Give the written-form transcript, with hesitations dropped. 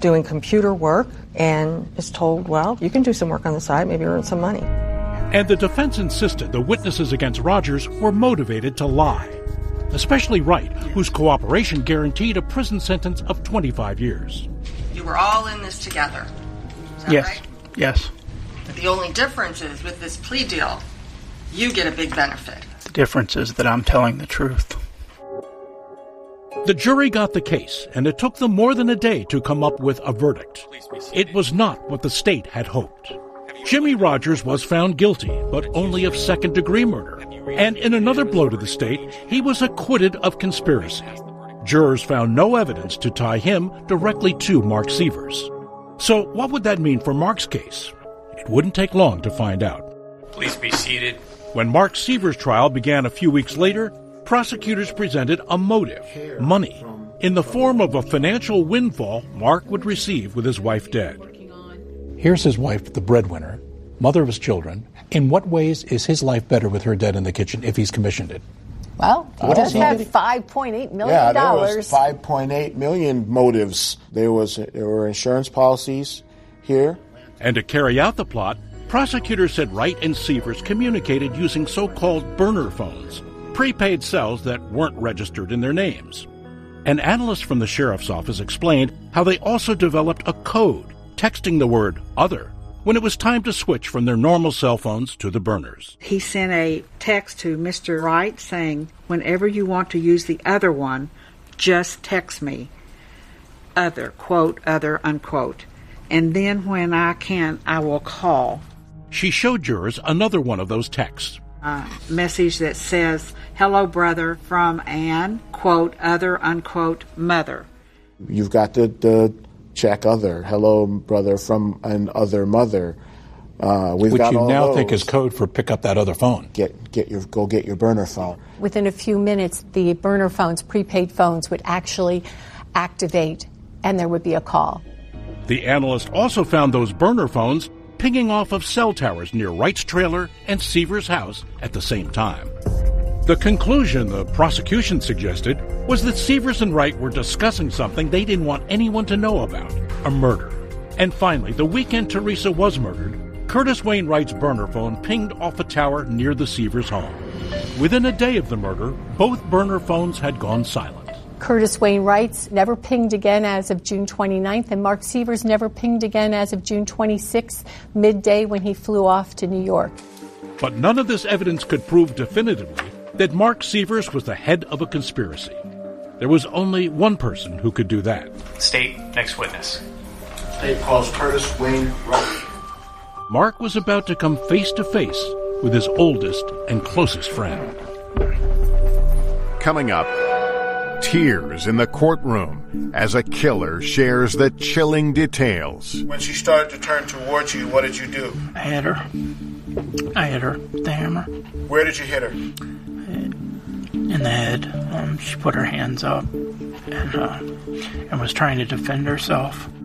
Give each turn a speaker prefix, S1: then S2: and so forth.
S1: doing computer work and is told, well, you can do some work on the side, maybe earn some money.
S2: And the defense insisted the witnesses against Rogers were motivated to lie, especially Wright, whose cooperation guaranteed a prison sentence of 25 years.
S3: You were all in this together. Is that
S4: yes.
S3: right?
S4: Yes.
S3: The only difference is with this plea deal, you get a big benefit.
S4: The difference is that I'm telling the truth.
S2: The jury got the case, and it took them more than a day to come up with a verdict. It was not what the state had hoped. Jimmy Rogers was found guilty, but only of second-degree murder. And in another blow to the state, he was acquitted of conspiracy. Jurors found no evidence to tie him directly to Mark Sievers. So what would that mean for Mark's case? It wouldn't take long to find out.
S5: Please be seated.
S2: When Mark Sievers' trial began a few weeks later, prosecutors presented a motive, money, in the form of a financial windfall Mark would receive with his wife dead.
S6: Here's his wife, the breadwinner, mother of his children. In what ways is his life better with her dead in the kitchen if he's commissioned it?
S7: Well, he does have $5.8 million.
S8: Yeah, there was $5.8 million motives. There were insurance policies here.
S2: And to carry out the plot, prosecutors said Wright and Sievers communicated using so-called burner phones, prepaid cells that weren't registered in their names. An analyst from the sheriff's office explained how they also developed a code, texting the word other, when it was time to switch from their normal cell phones to the burners.
S9: He sent a text to Mr. Wright saying, whenever you want to use the other one, just text me. Other, quote, other, unquote. And then when I can, I will call.
S2: She showed jurors another one of those texts.
S9: A message that says, hello, brother, from Ann, quote, other, unquote, mother.
S8: You've got the check other, hello, brother, from an other mother.
S6: Which you now think is code for pick up that other phone.
S8: Go get your burner phone.
S7: Within a few minutes, the burner phones, prepaid phones, would actually activate, and there would be a call.
S2: The analyst also found those burner phones pinging off of cell towers near Wright's trailer and Sievers' house at the same time. The conclusion the prosecution suggested was that Sievers and Wright were discussing something they didn't want anyone to know about, a murder. And finally, the weekend Teresa was murdered, Curtis Wainwright's burner phone pinged off a tower near the Sievers home. Within a day of the murder, both burner phones had gone silent.
S7: Curtis Wainwright's never pinged again as of June 29th, and Mark Sievers never pinged again as of June 26th, midday when he flew off to New York.
S2: But none of this evidence could prove definitively that Mark Sievers was the head of a conspiracy. There was only one person who could do that.
S5: State, next witness.
S8: State calls Curtis Wainwright.
S2: Mark was about to come face to face with his oldest and closest friend.
S10: Coming up, tears in the courtroom as a killer shares the chilling details.
S8: When she started to turn towards you, what did you do?
S4: I hit her with the hammer.
S8: Where did you hit her?
S4: In the head. She put her hands up and was trying to defend herself.